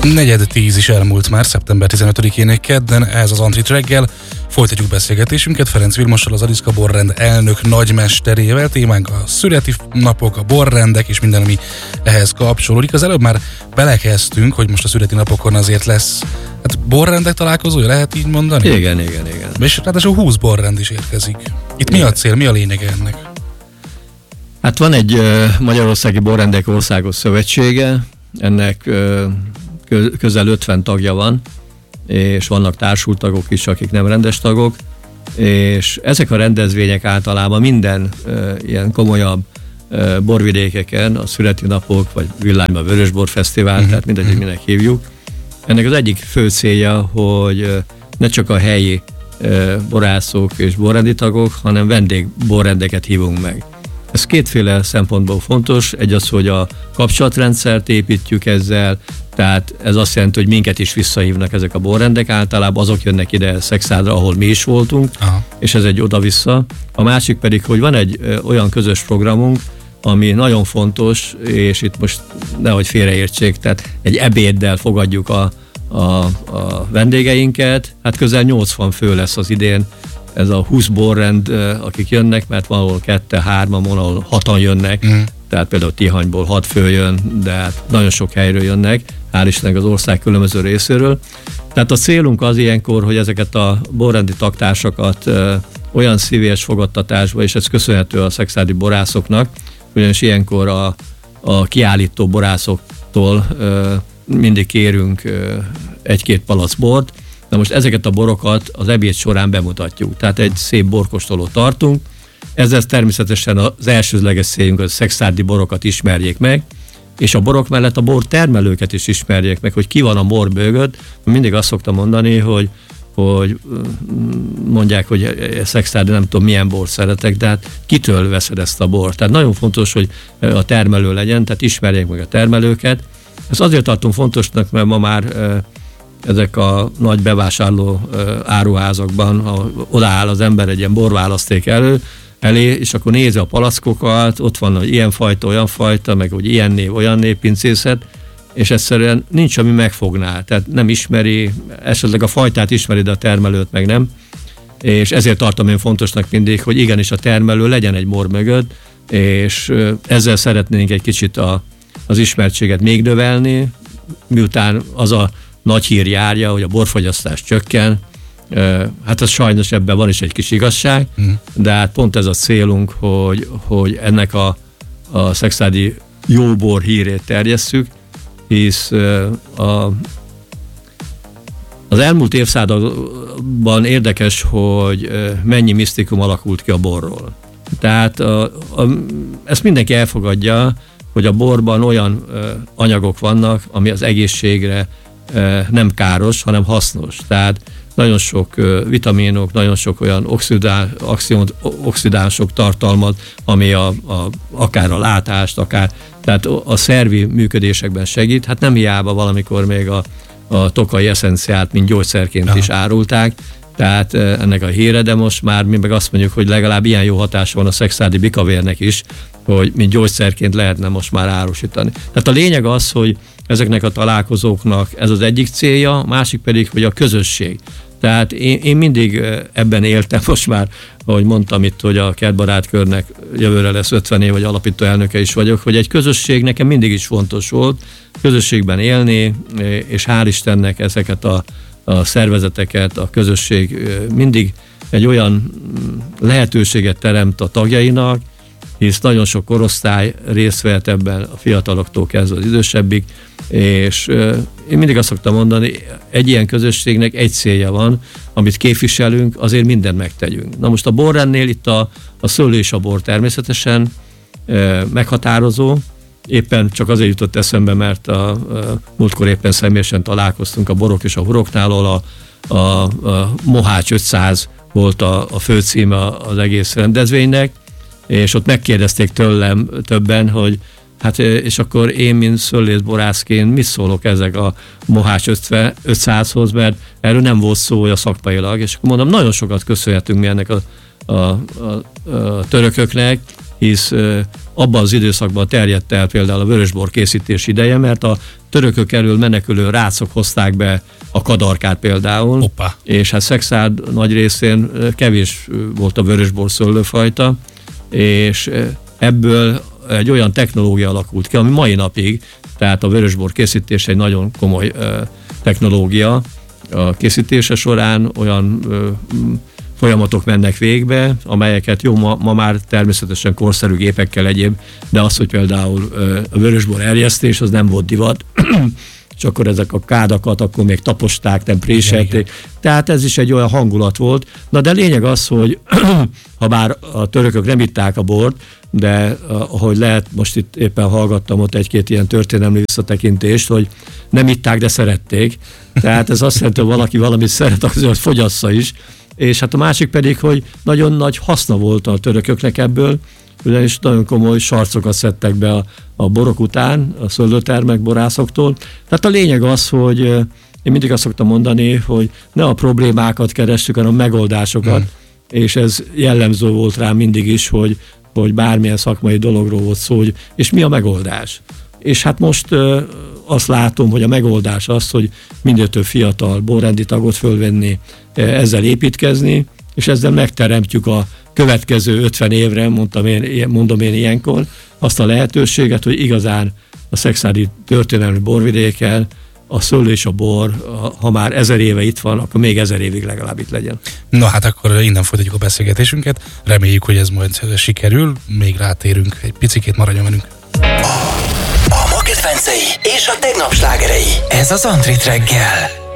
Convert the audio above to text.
4:10 is elmúlt már, szeptember 15-én kedden, ez az Antrit reggel. Folytatjuk beszélgetésünket Ferenc Vilmossal, az Aliszka borrend elnök nagymesterével. Témánk a születi napok, a borrendek és minden, ami ehhez kapcsolódik. Az előbb már belekezdtünk, hogy most a születi napokon azért lesz borrendek találkozója, lehet így mondani? Igen. És ráadásul 20 borrend is érkezik. Itt mi a cél, mi a lényege ennek? Hát van egy Magyarországi Borrendek Országos Szövetsége, ennek közel 50 tagja van, és vannak társult tagok is, akik nem rendes tagok, és ezek a rendezvények általában minden ilyen komolyabb borvidékeken, a születi napok, vagy Villányban Vörösbor Fesztivál, tehát mindegy, minek hívjuk. Ennek az egyik fő célja, hogy ne csak a helyi borászok és borrendi tagok, hanem vendégborrendeket hívunk meg. Ez kétféle szempontból fontos. Egy az, hogy a kapcsolatrendszert építjük ezzel, tehát ez azt jelenti, hogy minket is visszahívnak ezek a borrendek, általában azok jönnek ide Szekszádra, ahol mi is voltunk, és ez egy oda-vissza. A másik pedig, hogy van egy olyan közös programunk, ami nagyon fontos, és itt most nehogy félreértsék, tehát egy ebéddel fogadjuk a vendégeinket, hát közel 80 fő lesz az idén, ez a 20 borrend, akik jönnek, mert van ahol 2-3, van ahol 6-an jönnek, tehát például Tihanyból 6 fő jön, de hát nagyon sok helyről jönnek, hál' Istennek az ország különböző részéről. Tehát a célunk az ilyenkor, hogy ezeket a borrendi taktársakat olyan szívélyes fogadtatásba, és ez köszönhető a szekszádi borászoknak, ugyanis ilyenkor a kiállító borászoktól mindig kérünk 1-2 palack bort. Na most ezeket a borokat az ebéd során bemutatjuk. Tehát egy szép borkóstolót tartunk. Ezzel természetesen az elsődleges céljunk, hogy a szekszádi borokat ismerjék meg, és a borok mellett a bortermelőket is ismerjék meg, hogy ki van a bor mögött. Mindig azt szoktam mondani, hogy mondják, hogy szekszádi nem tudom milyen bort szeretek, de hát kitől veszed ezt a bort? Tehát nagyon fontos, hogy a termelő legyen, tehát ismerjék meg a termelőket. Ezt azért tartom fontosnak, mert ma már ezek a nagy bevásárló áruházakban, odaáll az ember egy ilyen borválaszték elé, és akkor nézi a palackokat, ott van, hogy ilyen fajta, olyan fajta, meg hogy ilyen név, olyan név pincészet, és egyszerűen nincs, ami megfogná. Tehát nem ismeri, esetleg a fajtát ismeri, de a termelőt meg nem. És ezért tartom én fontosnak mindig, hogy igenis a termelő legyen egy bor mögött, és ezzel szeretnénk egy kicsit az ismertséget még növelni, miután az a nagy hír járja, hogy a borfogyasztás csökken. Hát ez sajnos ebben van is egy kis igazság, de hát pont ez a célunk, hogy ennek a szekszádi jó bor hírét terjesszük, hisz az elmúlt évszázadban érdekes, hogy mennyi misztikum alakult ki a borról. Tehát ezt mindenki elfogadja, hogy a borban olyan anyagok vannak, ami az egészségre nem káros, hanem hasznos. Tehát nagyon sok vitaminok, nagyon sok olyan oxidánsok tartalmaz, ami akár a látást, tehát a szervi működésekben segít. Hát nem hiába valamikor még a tokai eszenciát, mint gyógyszerként is árulták, tehát ennek a híre, de most már mi meg azt mondjuk, hogy legalább ilyen jó hatása van a szekszádi bikavérnek is, hogy mint gyógyszerként lehetne most már árusítani. Tehát a lényeg az, hogy ezeknek a találkozóknak ez az egyik célja, a másik pedig, hogy a közösség. Tehát én mindig ebben éltem, most már, ahogy mondtam itt, hogy a kertbarátkörnek jövőre lesz 50 év, vagy alapító elnöke is vagyok, hogy egy közösség nekem mindig is fontos volt, közösségben élni, és hál' Istennek ezeket a szervezeteket, a közösség mindig egy olyan lehetőséget teremt a tagjainak, hisz nagyon sok korosztály részt vehet ebben, a fiataloktól kezdve az idősebbig, és én mindig azt szoktam mondani, egy ilyen közösségnek egy célja van, amit képviselünk, azért mindent megtegyünk. Na most a borrendnél itt a szőlő és a bor természetesen meghatározó, éppen csak azért jutott eszembe, mert múltkor éppen személyesen találkoztunk a borok és a huroknál, ahol a Mohács 500 volt a főcíme az egész rendezvénynek, és ott megkérdezték tőlem többen, hogy hát és akkor én, mint szőlészborászként mit szólok ezek a Mohács 500-hoz, mert erről nem volt szó a szakmailag, és akkor mondom, nagyon sokat köszönhetünk mi ennek a törököknek, hisz abban az időszakban terjedt el például a vörösbor készítés ideje, mert a törökök elől menekülő rácok hozták be a kadarkát például, Opa. és hát Szekszárd nagy részén kevés volt a vörösbor szőlőfajta, és ebből egy olyan technológia alakult ki, ami mai napig, tehát a vörösbor készítés egy nagyon komoly technológia. A készítése során olyan folyamatok mennek végbe, amelyeket ma már természetesen korszerű gépekkel egyéb, de az, hogy például a vörösbor erjesztés, az nem volt divat, és akkor ezek a kádakat akkor még taposták, nem préselték. Tehát ez is egy olyan hangulat volt. Na de lényeg az, hogy ha bár a törökök nem itták a bort, de ahogy lehet, most itt éppen hallgattam ott egy-két ilyen történelmi visszatekintést, hogy nem itták, de szerették. Tehát ez azt jelenti, hogy valaki valamit szeret, azért fogyassza is. És hát a másik pedig, hogy nagyon nagy haszna volt a törököknek ebből, ugyanis nagyon komoly sarcokat szedtek be a borok után, a szőlőtermek borászoktól. Tehát a lényeg az, hogy én mindig azt szoktam mondani, hogy ne a problémákat keressük, hanem a megoldásokat, és ez jellemző volt rá mindig is, hogy bármilyen szakmai dologról volt szó, és mi a megoldás. És hát most azt látom, hogy a megoldás az, hogy minél több fiatal borrendi tagot fölvenni, ezzel építkezni, és ezzel megteremtjük a következő 50 évre, mondom én ilyenkor, azt a lehetőséget, hogy igazán a szekszárdi történelmi borvidéken a szőlő és a bor, ha már 1000 éve itt van, akkor még 1000 évig legalább itt legyen. Na hát akkor innen folytatjuk a beszélgetésünket. Reméljük, hogy ez majd sikerül. Még rátérünk, egy picikét maradjon velünk. A ma kedvencei és a tegnap slágerei. Ez az Antrit reggel.